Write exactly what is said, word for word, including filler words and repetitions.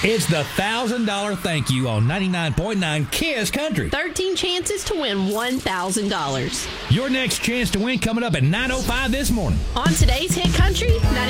It's the one thousand dollars thank you on ninety-nine point nine Kiss Country. thirteen chances to win one thousand dollars. Your next chance to win coming up at nine oh five this morning. On today's Hit Country,